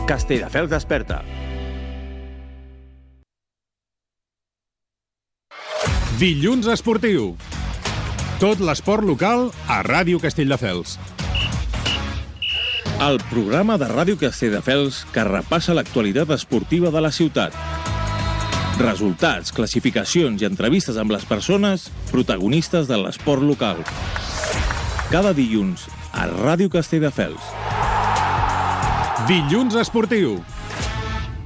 Castelldefels desperta. Dilluns esportiu. Tot l'esport local a Ràdio Castelldefels. El programa de Ràdio Castelldefels que repassa l'actualitat esportiva de la ciutat. Resultats, classificacions i entrevistes amb les persones protagonistes de l'esport local. Cada dilluns a Ràdio Castelldefels. Dilluns esportiu.